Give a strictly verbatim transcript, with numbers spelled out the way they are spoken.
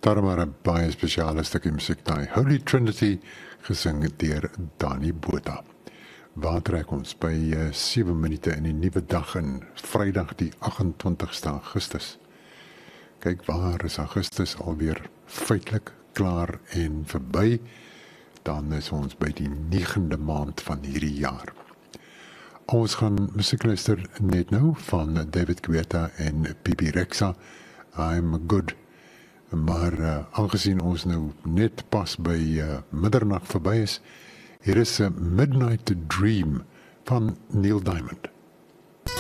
Daar maar 'n baie spesiale stukkie musiek daai. Holy Trinity, gesing deur Dani Botha. Waar trek ons by uh, sewe minute in die nuwe dag in Vrydag die agt-en-twintigste Augustus. Kyk, waar is Augustus alweer feitelik klaar en verby. Dan is ons by die negende maand van hierdie jaar. Ons gaan musiek luister net nou van David Guetta en Bibi Rexha, I'm Good. Maar uh, aangesien ons nou net pas by uh, middernag verby is, hier is 'n Midnight Dream van Neil Diamond.